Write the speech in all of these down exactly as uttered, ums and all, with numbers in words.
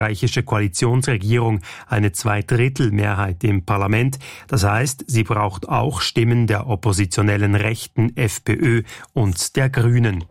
österreichische Koalitionsregierung eine Zweidrittelmehrheit im Parlament. Das heißt, sie braucht auch Stimmen der oppositionellen Rechten FPÖ und der Grünen.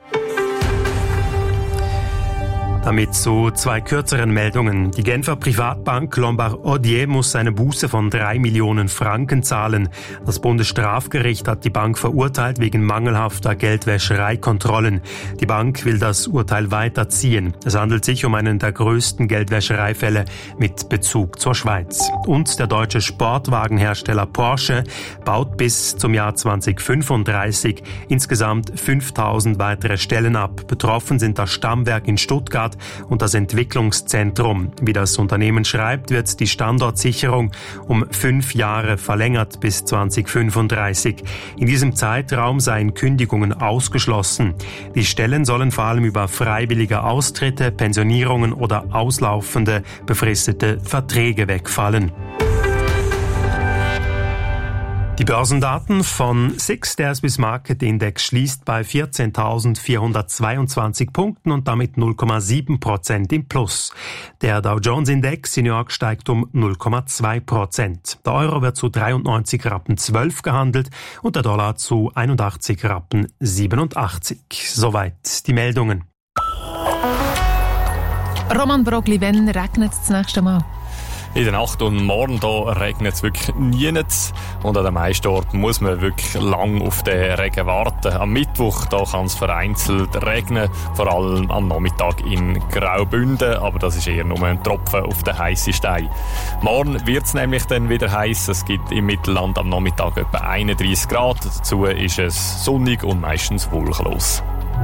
Damit zu zwei kürzeren Meldungen. Die Genfer Privatbank Lombard Odier muss eine Buße von drei Millionen Franken zahlen. Das Bundesstrafgericht hat die Bank verurteilt wegen mangelhafter Geldwäschereikontrollen. Die Bank will das Urteil weiterziehen. Es handelt sich um einen der größten Geldwäschereifälle mit Bezug zur Schweiz. Und der deutsche Sportwagenhersteller Porsche baut bis zum Jahr zweitausendfünfunddreißig insgesamt fünftausend weitere Stellen ab. Betroffen sind das Stammwerk in Stuttgart und das Entwicklungszentrum. Wie das Unternehmen schreibt, wird die Standortsicherung um fünf Jahre verlängert bis zweitausendfünfunddreißig. In diesem Zeitraum seien Kündigungen ausgeschlossen. Die Stellen sollen vor allem über freiwillige Austritte, Pensionierungen oder auslaufende befristete Verträge wegfallen. Die Börsendaten von SIX, der Swiss Market Index, schließt bei vierzehntausendvierhundertzweiundzwanzig Punkten und damit null Komma sieben Prozent im Plus. Der Dow Jones Index in New York steigt um null Komma zwei Prozent. Der Euro wird zu dreiundneunzig Rappen zwölf gehandelt und der Dollar zu einundachtzig Rappen siebenundachtzig. Soweit die Meldungen. Roman Brogli, wann regnet es das nächste Mal? In der Nacht und morgen da regnet es wirklich nie. Und an den meisten Orten muss man wirklich lang auf den Regen warten. Am Mittwoch da kann es vereinzelt regnen, vor allem am Nachmittag in Graubünden. Aber das ist eher nur ein Tropfen auf den heissen Stein. Morgen wird es nämlich dann wieder heiß. Es gibt im Mittelland am Nachmittag etwa einunddreißig Grad. Dazu ist es sonnig und meistens wolkenlos.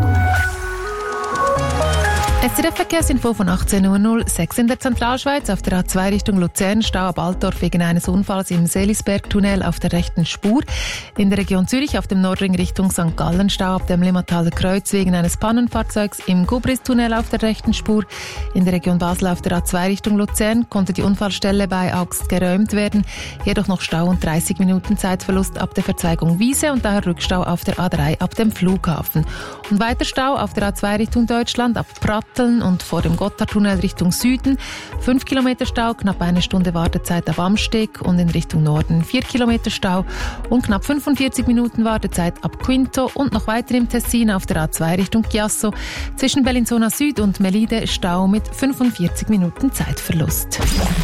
S R F-Verkehrsinfo von achtzehn Uhr sechs in der Zentralschweiz. Auf der A zwei Richtung Luzern, Stau ab Altdorf wegen eines Unfalls im Seelisberg-Tunnel auf der rechten Spur. In der Region Zürich auf dem Nordring Richtung Sankt Gallen, Stau ab dem Limmataler Kreuz wegen eines Pannenfahrzeugs im Gubris-Tunnel auf der rechten Spur. In der Region Basel auf der A zwei Richtung Luzern konnte die Unfallstelle bei Augst geräumt werden. Jedoch noch Stau und dreißig Minuten Zeitverlust ab der Verzweigung Wiese und daher Rückstau auf der A drei ab dem Flughafen. Und weiter Stau auf der A zwei Richtung Deutschland ab Pratteln und vor dem Gotthardtunnel Richtung Süden. Fünf Kilometer Stau, knapp eine Stunde Wartezeit ab Amsteg und in Richtung Norden vier Kilometer Stau und knapp fünfundvierzig Minuten Wartezeit ab Quinto und noch weiter im Tessin auf der A zwei Richtung Chiasso. Zwischen Bellinzona Süd und Melide Stau mit fünfundvierzig Minuten Zeitverlust.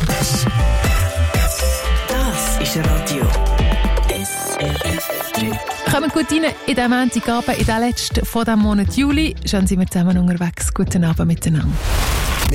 Das ist Radio S R F drei. Kommen gut rein in diesen Montagabend, in den letzten von diesem Monat Juli. Schon sind wir zusammen unterwegs. Guten Abend miteinander.